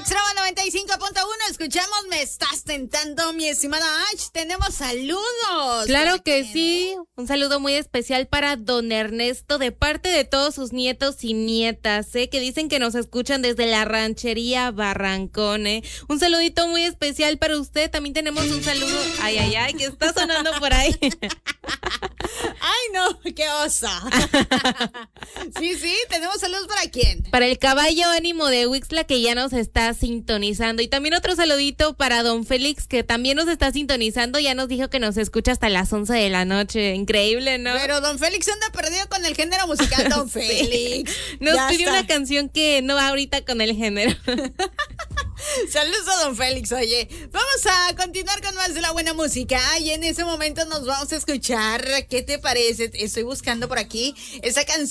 Extremo 95.1, escuchamos Me Estás Tentando, mi estimada Ash. Tenemos saludos. Claro que sí, un saludo muy especial para don Ernesto de parte de todos sus nietos y nietas, que dicen que nos escuchan desde la ranchería Barrancón. Un saludito muy especial para usted. También tenemos un saludo, ay, que está sonando por ahí. Ay, no, qué osa. Sí, tenemos saludos para quién. Para el caballo ánimo de Wixla, que ya nos está sintonizando. Y también otro saludito para don Félix, que también nos está sintonizando. Ya nos dijo que nos escucha hasta las 11 de la noche. Increíble, ¿no? Pero don Félix anda perdido con el género musical, don Félix. Nos pidió una canción que no va ahorita con el género. Saludos a don Félix, oye. Vamos a continuar con más de la buena música. Y en ese momento nos vamos a escuchar. ¿Qué te parece? Estoy buscando por aquí esa canción.